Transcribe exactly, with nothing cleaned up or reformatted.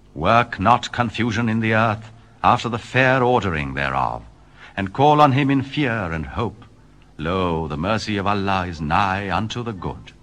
Work not confusion in the earth after the fair ordering thereof, and call on him in fear and hope. Lo, the mercy of Allah is nigh unto the good.